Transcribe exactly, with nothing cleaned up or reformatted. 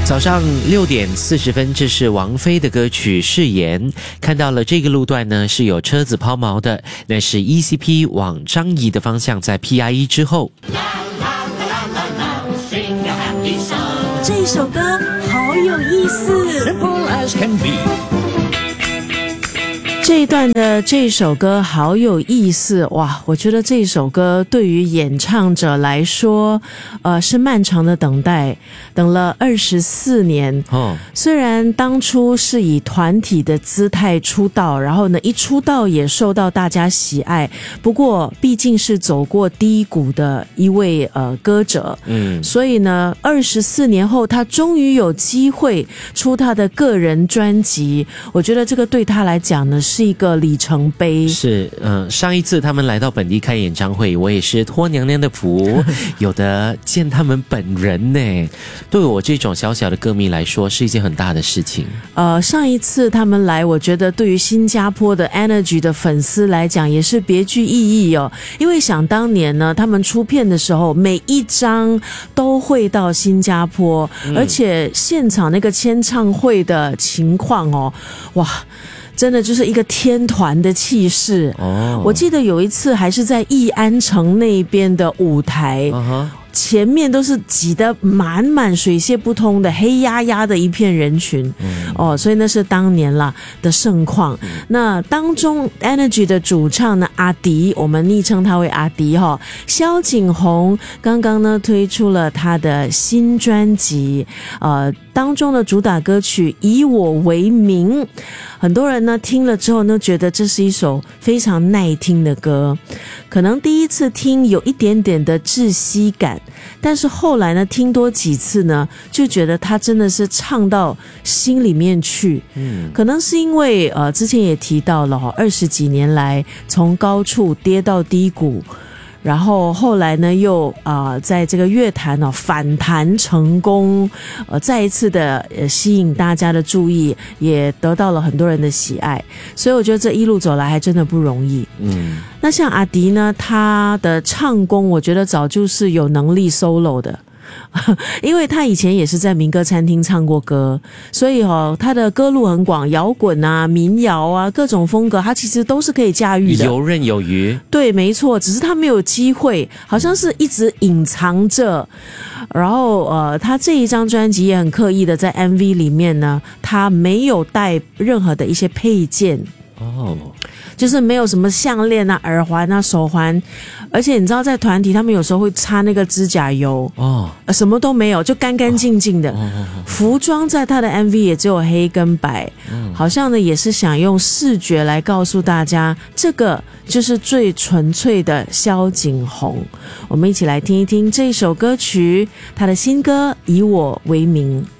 早上六点四十分，这是王菲的歌曲《誓言》。看到了这个路段呢，是有车子抛锚的，那是 E C P 往张仪的方向，在 P I E 之后。 这首歌好有意思。这一段的这首歌好有意思哇！我觉得这首歌对于演唱者来说，呃，是漫长的等待，等了二十四年。哦，虽然当初是以团体的姿态出道，然后呢，一出道也受到大家喜爱，不过毕竟是走过低谷的一位呃歌者，嗯，所以呢，二十四年后，他终于有机会出他的个人专辑。我觉得这个对他来讲呢，是是一个里程碑。 是，嗯、呃，上一次他们来到本地开演唱会，我也是托娘娘的福，有的见他们本人呢。对我这种小小的歌迷来说，是一件很大的事情。 呃，上一次他们来，我觉得对于新加坡的 Energy 的粉丝来讲，也是别具意义哦。因为想当年呢，他们出片的时候，每一张都会到新加坡，嗯、而且现场那个签唱会的情况哦，哇！真的就是一个天团的气势哦！我记得有一次还是在义安城那边的舞台， uh-huh. 前面都是挤得满满水泄不通的黑压压的一片人群、嗯、哦，所以那是当年啦的盛况、嗯、那当中 Energy 的主唱呢阿迪，我们昵称他为阿迪哈、哦，萧景宏刚刚呢推出了他的新专辑，呃，当中的主打歌曲以我为名，很多人呢听了之后呢觉得这是一首非常耐听的歌，可能第一次听有一点点的窒息感，但是后来呢听多几次呢就觉得他真的是唱到心里面去。嗯，可能是因为呃之前也提到了哈，二十几年来从高处跌到低谷，然后后来呢又啊、呃、在这个乐坛哦反弹成功，呃再一次的呃吸引大家的注意，也得到了很多人的喜爱，所以我觉得这一路走来还真的不容易。嗯，那像阿迪呢，他的唱功我觉得早就是有能力 solo 的。因为他以前也是在民歌餐厅唱过歌，所以哦，他的歌路很广，摇滚啊、民谣啊，各种风格，他其实都是可以驾驭的， 游刃有余。 对，没错，只是他没有机会，好像是一直隐藏着。然后呃，他这一张专辑也很刻意的在 M V 里面呢，他没有带任何的一些配件。哦。就是没有什么项链啊、耳环啊、手环，而且你知道在团体他们有时候会擦那个指甲油哦，什么都没有，就干干净净的。哦哦哦、服装在他的 M V 也只有黑跟白，嗯、好像呢也是想用视觉来告诉大家，这个就是最纯粹的萧景宏。我们一起来听一听这首歌曲，他的新歌《以我为名》。